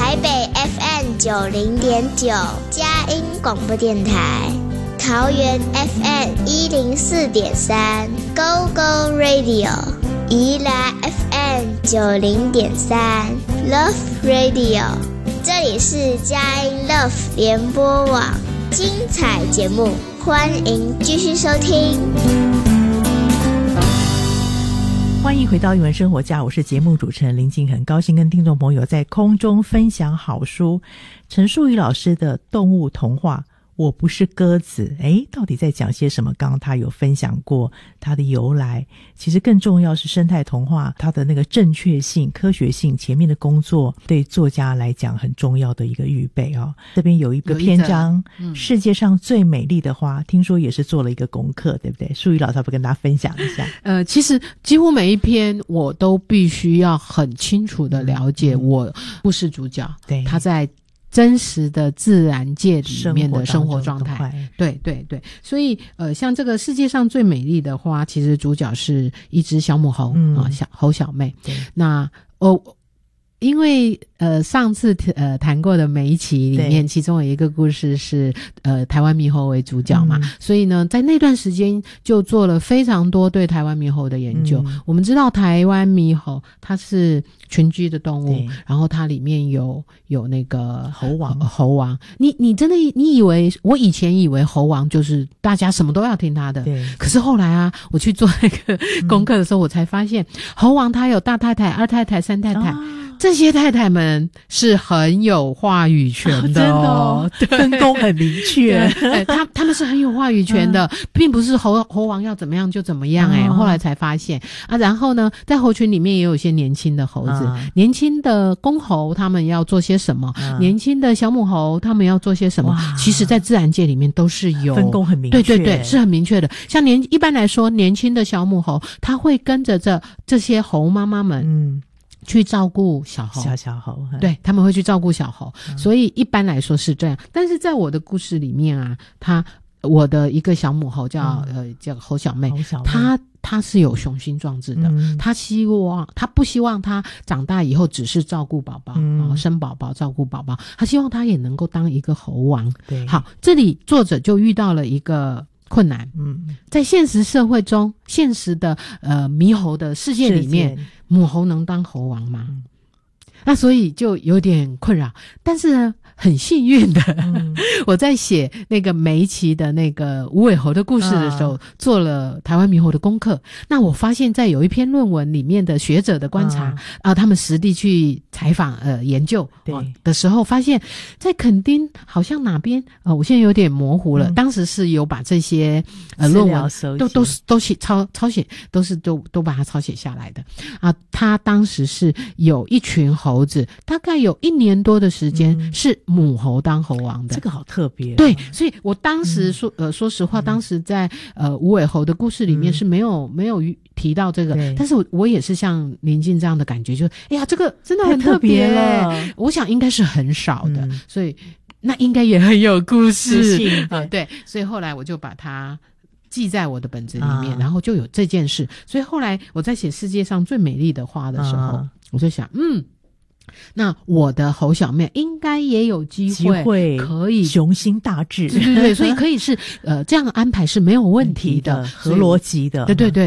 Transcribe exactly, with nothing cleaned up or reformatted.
台北 F M 九零点九佳音广播电台，桃园 F M 一零四点三 Go Go Radio， 宜兰 F M 九零点三 Love Radio， 这里是佳音 Love 联播网，精彩节目，欢迎继续收听。 欢迎回到英文生活家，我是节目主持人林静，很高兴跟听众朋友在空中分享好书陈树仪老师的动物童话我不是鸽子。诶，到底在讲些什么？刚刚他有分享过它的由来，其实更重要是生态童话它的那个正确性、科学性，前面的工作对作家来讲很重要的一个预备哦。这边有一个篇章、嗯、世界上最美丽的花，听说也是做了一个功课，对不对？树仪老师要不跟大家分享一下？ 呃，其实几乎每一篇我都必须要很清楚的了解我故事主角，对，他在真实的自然界里面的生活状态，对对对，所以呃，像这个世界上最美丽的花，其实主角是一只小母猴、嗯、啊，小猴小妹。那哦，因为呃上次呃谈过的每一期里面，其中有一个故事是呃台湾猕猴为主角嘛、嗯，所以呢，在那段时间就做了非常多对台湾猕猴的研究。嗯、我们知道台湾猕猴它是群居的动物，然后它里面有有那个猴王， 呃、猴王。你你真的你以为我以前以为猴王就是大家什么都要听他的，对。可是后来啊，我去做那个功课的时候，嗯、我才发现猴王他有大太太、二太太、三太太。啊，这些太太们是很有话语权的哦， 哦真的哦，分工很明确。 对，他他们是很有话语权的，嗯、并不是猴猴王要怎么样就怎么样哎、欸哦。后来才发现啊，然后呢，在猴群里面也有一些年轻的猴子，嗯、年轻的公猴他们要做些什么，嗯、年轻的小母猴他们要做些什么，其实在自然界里面都是有分工很明确， 对对对，是很明确的。像年一般来说，年轻的小母猴，他会跟着这这些猴妈妈们，嗯。去照顾小猴， 小小猴， 对，他们会去照顾小猴、嗯，所以一般来说是这样。但是在我的故事里面啊，他我的一个小母猴叫、嗯、呃叫猴小妹，小妹她她是有雄心壮志的，嗯、她希望她不希望她长大以后只是照顾宝宝，嗯、生宝宝照顾宝宝，她希望她也能够当一个猴王。对，好，这里作者就遇到了一个困难，嗯，在现实社会中，现实的呃猕猴的世界里面，母猴能当猴王吗？嗯、那所以就有点困扰。但是呢，很幸运的，嗯、我在写那个梅奇的那个无尾猴的故事的时候，啊、做了台湾猕猴的功课。那我发现，在有一篇论文里面的学者的观察、啊、啊，他们实地去采访呃研究对、啊、的时候，发现在垦丁好像哪边呃，我现在有点模糊了。嗯、当时是有把这些呃论文都都是都写抄抄写，都是都都把它抄写下来的啊。他当时是有一群猴子，大概有一年多的时间、嗯、是母猴当猴王的， 这个好特别、啊。 对，所以我当时说、嗯、呃，说实话，当时在呃无尾猴的故事里面是没有、嗯、没有提到这个，但是我我也是像林静这样的感觉，就哎呀，这个真的很特别了。我想应该是很少的，嗯、所以那应该也很有故事啊、呃。对，所以后来我就把它记在我的本子里面、啊、然后就有这件事。所以后来我在写世界上最美丽的花的时候、啊、我就想嗯那我的猴小妹应该也有机会可以雄心大志， 对对对，所以可以是呃这样安排是没有问题的，合逻辑的，对对对。